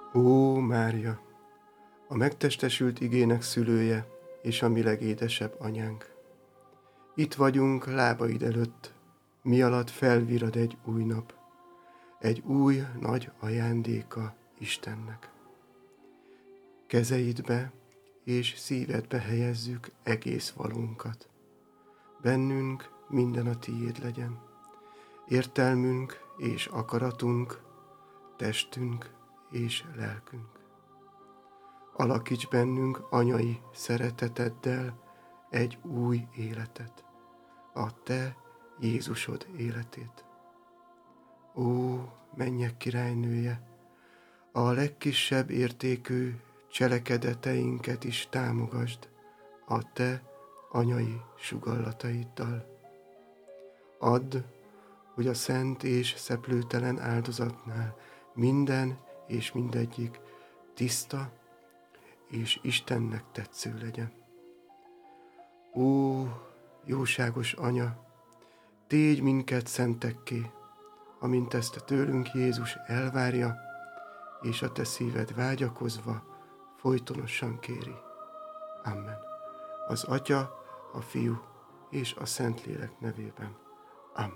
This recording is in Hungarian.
Ó, Mária, a megtestesült igének szülője és a mi legédesebb anyánk! Itt vagyunk lábaid előtt, mi alatt felvirad egy új nap, egy új nagy ajándéka Istennek. Kezeidbe és szívedbe helyezzük egész valunkat. Bennünk minden a tiéd legyen, értelmünk és akaratunk, testünk és lelkünk. Alakíts bennünk anyai szereteteddel egy új életet, a te Jézusod életét. Ó, mennyek királynője, a legkisebb értékű cselekedeteinket is támogasd a te anyai sugallataiddal. Add, hogy a szent és szeplőtelen áldozatnál minden és mindegyik tiszta és Istennek tetsző legyen. Ó, jóságos Anya, tégy minket szentekké, amint ezt tőlünk Jézus elvárja, és a te szíved vágyakozva folytonosan kéri. Amen. Az Atya, a Fiú és a Szentlélek nevében.